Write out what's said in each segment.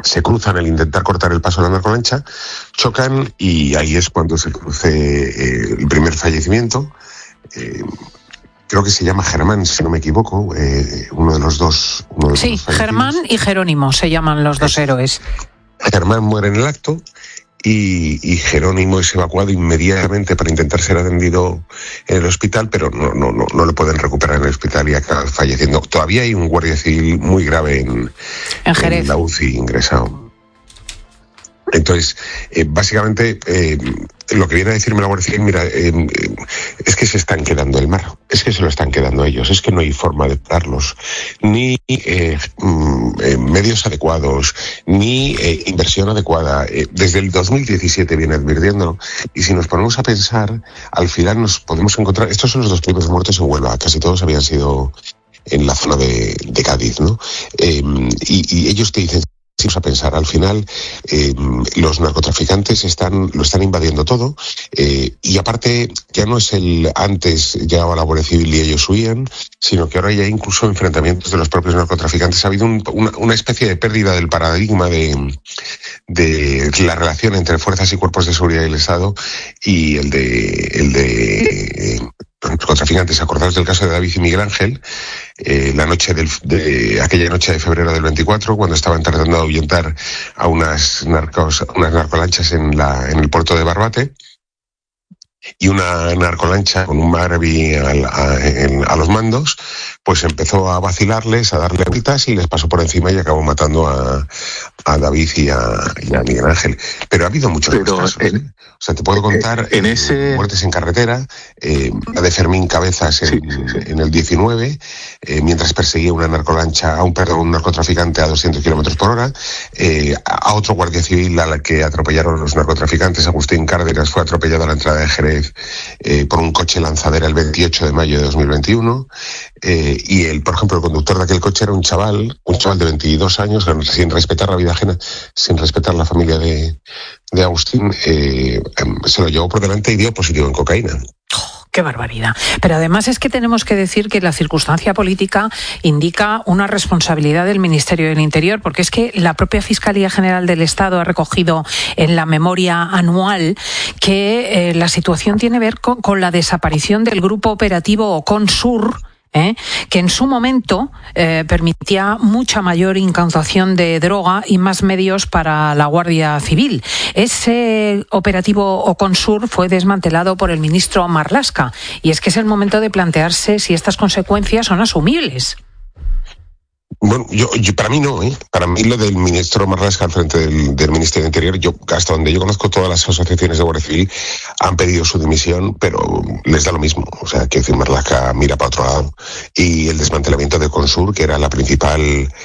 se cruzan al intentar cortar el paso a la narcolancha, chocan y ahí es cuando se produce el primer fallecimiento. Creo que se llama Germán, si no me equivoco, uno de los dos. Sí, Germán y Jerónimo se llaman los dos héroes. Germán muere en el acto y Jerónimo es evacuado inmediatamente para intentar ser atendido en el hospital, pero no lo pueden recuperar en el hospital y acaba falleciendo. Todavía hay un guardia civil muy grave en Jerez, en la UCI ingresado. Entonces, básicamente, lo que viene a decirme la Guardia Civil, mira, es que se están quedando el mar, es que se lo están quedando ellos, es que no hay forma de pararlos, ni medios adecuados, ni inversión adecuada. Desde el 2017 viene advirtiéndolo, y si nos ponemos a pensar, al final nos podemos encontrar, estos son los dos primeros muertos en Huelva, casi todos habían sido en la zona de Cádiz, ¿no? Y ellos te dicen, si vamos a pensar, al final los narcotraficantes lo están invadiendo todo, y aparte ya no es el antes llegaba la Guardia Civil y ellos huían, sino que ahora ya hay incluso enfrentamientos de los propios narcotraficantes. Ha habido una especie de pérdida del paradigma de la relación entre fuerzas y cuerpos de seguridad del Estado y el de narcotraficantes. Acordaos del caso de David y Miguel Ángel, aquella noche de febrero del 24, cuando estaban tratando de ahuyentar a unas narcolanchas en el puerto de Barbate, y una narcolancha con un magrebí a los mandos, pues empezó a vacilarles, a darle vueltas y les pasó por encima y acabó matando a David y a Miguel Ángel. Pero ha habido muchos casos. O sea, te puedo contar muertes en carretera, la de Fermín Cabezas en el 19, mientras perseguía un narcotraficante a 200 kilómetros por hora, a otro guardia civil a la que atropellaron los narcotraficantes, Agustín Cárdenas, fue atropellado a la entrada de Jerez por un coche lanzadera el 28 de mayo de 2021, y por ejemplo, el conductor de aquel coche era un chaval de 22 años, sin respetar la vida ajena, sin respetar la familia de Agustín, se lo llevó por delante y dio positivo en cocaína. ¡Qué barbaridad! Pero además es que tenemos que decir que la circunstancia política indica una responsabilidad del Ministerio del Interior, porque es que la propia Fiscalía General del Estado ha recogido en la memoria anual que la situación tiene que ver con la desaparición del grupo operativo Oconsur, que en su momento permitía mucha mayor incautación de droga y más medios para la Guardia Civil. Ese operativo Oconsur fue desmantelado por el ministro Marlaska, y es que es el momento de plantearse si estas consecuencias son asumibles. Bueno, yo para mí no, Para mí lo del ministro Marlaska al frente del Ministerio del Interior, hasta donde yo conozco, todas las asociaciones de Guardia Civil han pedido su dimisión, pero les da lo mismo. O sea, que Marlaska mira para otro lado. Y el desmantelamiento de Consur, que era la principal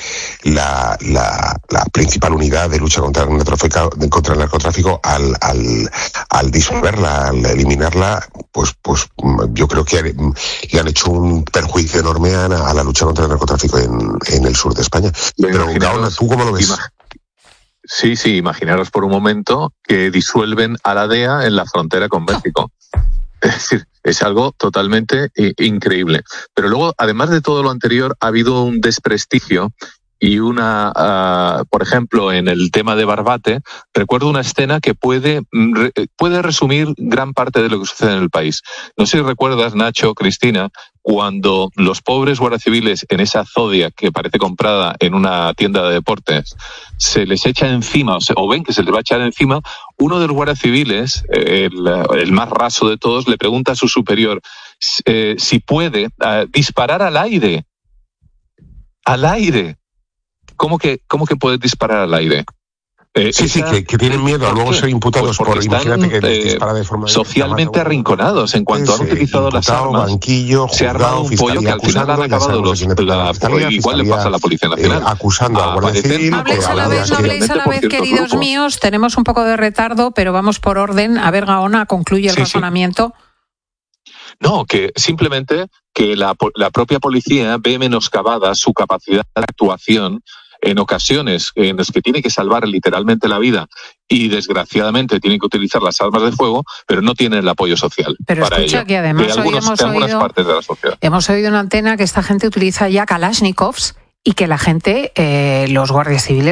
unidad de lucha contra el narcotráfico, al disolverla, al eliminarla, pues yo creo que le han hecho un perjuicio enorme a la lucha contra el narcotráfico en el sur de España. Pero Gaona, ¿tú cómo lo ves? Sí, imaginaros por un momento que disuelven a la DEA en la frontera con México. Es decir, es algo totalmente increíble. Pero luego, además de todo lo anterior, ha habido un desprestigio y por ejemplo, en el tema de Barbate, recuerdo una escena que puede resumir gran parte de lo que sucede en el país. No sé si recuerdas, Nacho, Cristina, cuando los pobres guardias civiles en esa Zodiac que parece comprada en una tienda de deportes, se les echa encima, o ven que se les va a echar encima, uno de los guardias civiles, el más raso de todos, le pregunta a su superior si puede disparar al aire. ¡Al aire! ¿Cómo que puedes disparar al aire? Que tienen miedo a luego ser imputados por, imagínate que les dispara de forma socialmente arrinconados. En cuanto han utilizado las armas, banquillo, se ha armado un pollo que al final han acabado igual le pasa a la Policía Nacional. Acusando a Guardia Civil. Habléis a la vez, queridos míos. Tenemos un poco de retardo, pero vamos por orden. A ver, Gaona, concluye el razonamiento. No, que simplemente que la propia policía ve menoscabada su capacidad de actuación en ocasiones en las que tiene que salvar literalmente la vida y desgraciadamente tiene que utilizar las armas de fuego, pero no tiene el apoyo social. Pero para escucha ello, que además hoy algunas partes de la sociedad. Hemos oído en antena que esta gente utiliza ya Kalashnikovs y que la gente, los guardias civiles,